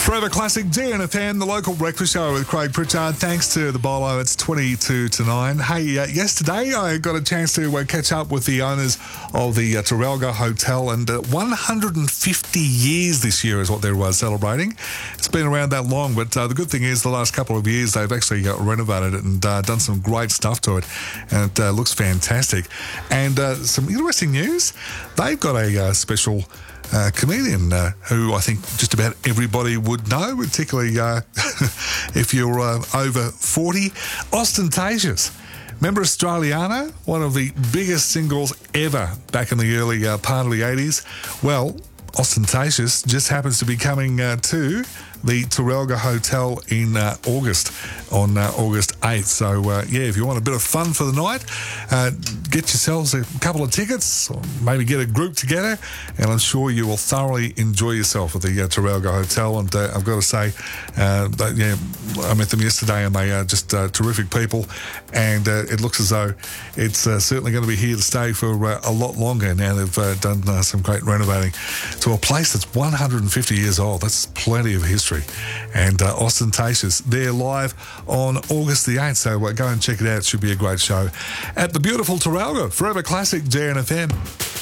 Forever Classic DNFM, the local breakfast show with Craig Pritchard. Thanks to the Bolo, it's 22 to 9. Hey, yesterday I got a chance to catch up with the owners of the Terralga Hotel, and 150 years this year is what they're celebrating. It's been around that long, but the good thing is the last couple of years they've actually renovated it and done some great stuff to it, and it looks fantastic. And some interesting news, they've got a special comedian who I think just about everybody would know, particularly if you're over 40. Ostentatious. Remember Australiana? One of the biggest singles ever back in the early part of the 80s. Well, Ostentatious just happens to be coming to the Terralga Hotel in August, on August 8th. So, if you want a bit of fun for the night, get yourselves a couple of tickets, or maybe get a group together, and I'm sure you will thoroughly enjoy yourself at the Terralga Hotel. And I've got to say, I met them yesterday, and they are just terrific people, and it looks as though it's certainly going to be here to stay for a lot longer now they've done some great renovating to a place that's 150 years old. That's plenty of history. And Ostentatious, they're live on August the 8th, so go and check it out. It should be a great show at the beautiful Terralga. Forever Classic, JNFM.